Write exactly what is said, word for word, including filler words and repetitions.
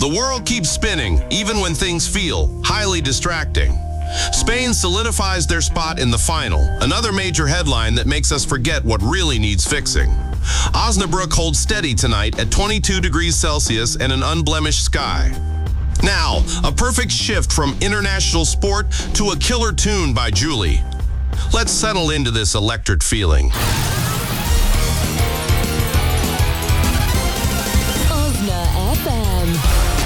The world keeps spinning, even when things feel highly distracting. Spain solidifies their spot in the final, another major headline that makes us forget what really needs fixing. Osnabrück holds steady tonight at twenty-two degrees Celsius and an unblemished sky. Now, a perfect shift from international sport to a killer tune by Julie. Let's settle into this electric feeling.